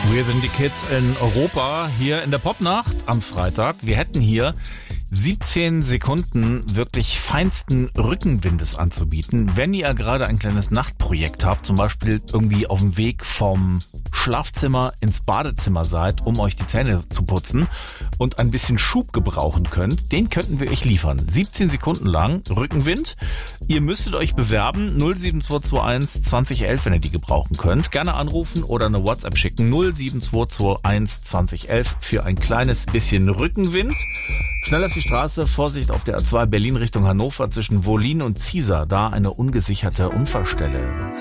Wir sind die Kids in Europa, hier in der Popnacht am Freitag. Wir hätten hier 17 Sekunden wirklich feinsten Rückenwindes anzubieten. Wenn ihr gerade ein kleines Nachtprojekt habt, zum Beispiel irgendwie auf dem Weg vom Schlafzimmer ins Badezimmer seid, um euch die Zähne zu putzen und ein bisschen Schub gebrauchen könnt, den könnten wir euch liefern. 17 Sekunden lang Rückenwind. Ihr müsstet euch bewerben, 07221 2011, wenn ihr die gebrauchen könnt. Gerne anrufen oder eine WhatsApp schicken, 07221 2011 für ein kleines bisschen Rückenwind. Schnell auf die Straße, Vorsicht auf der A2 Berlin Richtung Hannover zwischen Wollin und Ziesar, da eine ungesicherte Unfallstelle.